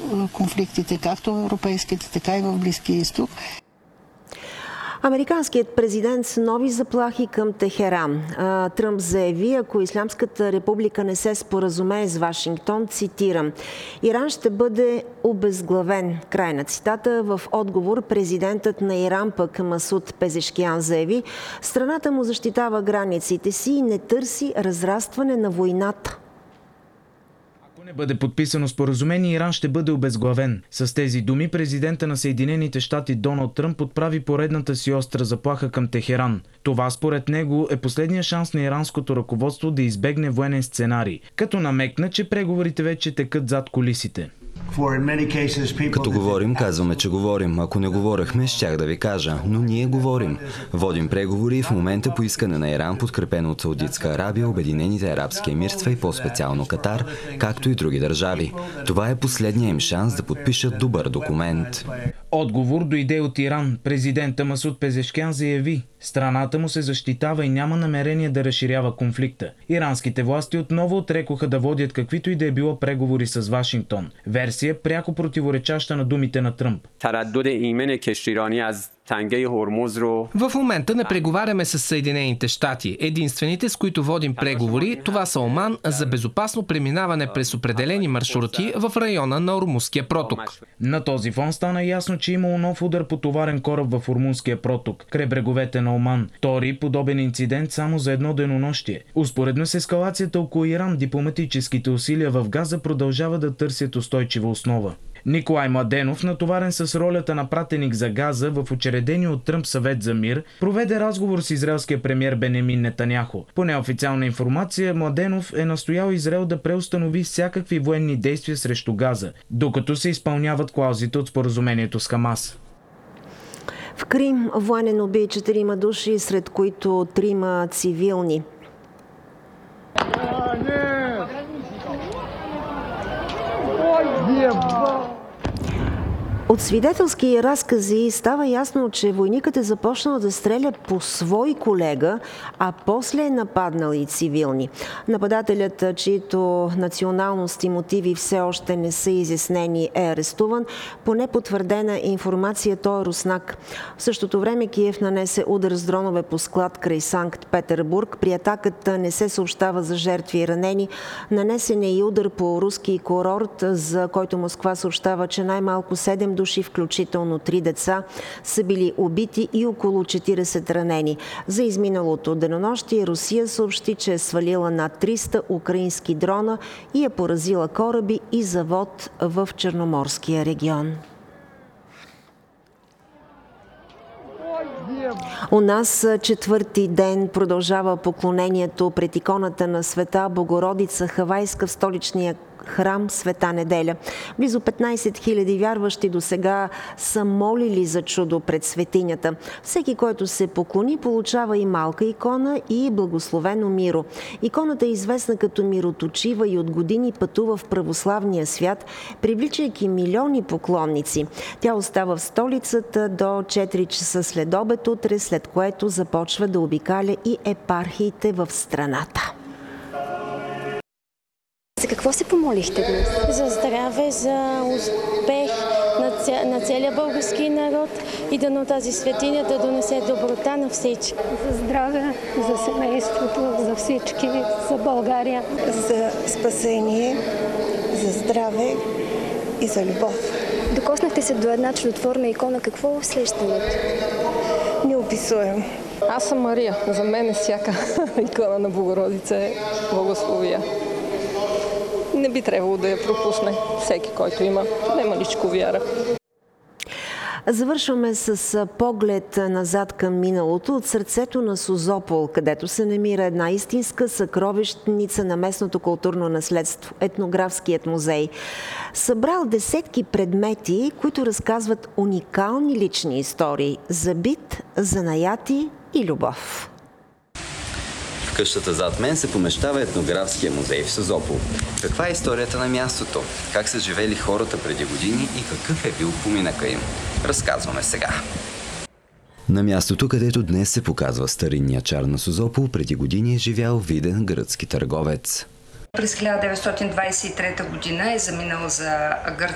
конфликтите, както в европейските, така и в Близкия изток. Американският президент с нови заплахи към Техеран. Тръмп заяви, ако Ислямската република не се споразумее с Вашингтон, цитирам: "Иран ще бъде обезглавен." Край на цитата. В отговор президентът на Иран пък Масуд Пезешкиян заяви, страната му защитава границите си и не търси разрастване на войната. Ако не бъде подписано споразумение, Иран ще бъде обезглавен. С тези думи президента на Съединените щати Доналд Тръмп отправи поредната си остра заплаха към Техеран. Това според него е последния шанс на иранското ръководство да избегне военен сценарий, като намекна, че преговорите вече текат зад кулисите. Като говорим, казваме, че говорим. Ако не говорехме, щях да ви кажа. Но ние говорим. Водим преговори в момента по искане на Иран, подкрепено от Саудитска Арабия, Обединените арабски емирства и по-специално Катар, както и други държави. Това е последния им шанс да подпишат добър документ. Отговор дойде от Иран. Президента Масуд Пезешкиян заяви, страната му се защитава и няма намерение да разширява конфликта. Иранските власти отново отрекоха да водят каквито и да е било преговори с Вашингтон. Версия пряко противоречаща на думите на Тръмп. В момента не преговаряме с Съединените щати. Единствените, с които водим преговори, това са Оман за безопасно преминаване през определени маршрути в района на Ормузския проток. На този фон стана ясно, че имало нов удар по товарен кораб в Ормузския проток, край бреговете на Оман. Втори подобен инцидент само за едно денонощие. Успоредно с ескалацията около Иран, дипломатическите усилия в Газа продължават да търсят устойчива основа. Николай Младенов, натоварен с ролята на пратеник за Газа в учредения от Тръмп съвет за мир, проведе разговор с израелския премиер Бенемин Нетаняху. По неофициална информация, Младенов е настоял Израел да преустанови всякакви военни действия срещу Газа, докато се изпълняват клаузите от споразумението с Хамас. В Крим военен уби 4 души, сред които 3 цивилни. От свидетелски разкази става ясно, че войникът е започнал да стреля по свой колега, а после е нападнал и цивилни. Нападателят, чието националност и мотиви все още не са изяснени, е арестуван. По непотвърдена информация той е руснак. В същото време Киев нанесе удар с дронове по склад край Санкт-Петербург. При атаката не се съобщава за жертви и ранени. Нанесен е и удар по руски курорт, за който Москва съобщава, че най-малко 7 души, включително 3 деца, са били убити и около 40 ранени. За изминалото денонощие Русия съобщи, че е свалила над 300 украински дрона и е поразила кораби и завод в Черноморския регион. У нас четвърти ден продължава поклонението пред иконата на Света Богородица Хавайска в столичния храм Света неделя. Близо 15 000 вярващи до сега са молили за чудо пред светинята. Всеки, който се поклони, получава и малка икона и благословено миро. Иконата е известна като мироточива и от години пътува в православния свят, привличайки милиони поклонници. Тя остава в столицата до 4 часа след обед утре, след което започва да обикаля и епархиите в страната. За какво се помолихте днес? За здраве, за успех на целия български народ и дано тази светиня да донесе доброта на всички. За здраве, за семейството, за всички, за България. За спасение, за здраве и за любов. Докоснахте се до една чудотворна икона. Какво е усещането? Неописуем. Аз съм Мария. За мен е всяка икона на Богородица е благословия. Не би трябвало да я пропусне всеки, който има немаличко вяра. Завършваме с поглед назад към миналото от сърцето на Созопол, където се намира една истинска съкровищница на местното културно наследство – етнографският музей. Събрал десетки предмети, които разказват уникални лични истории за бит, занаяти и любов. В къщата зад мен се помещава етнографския музей в Созопол. Каква е историята на мястото? Как са живели хората преди години и какъв е бил поминъка им? Разказваме сега. На мястото, където днес се показва старинния чар на Созопол, преди години е живял виден гръцки търговец. През 1923 година е заминал за гърците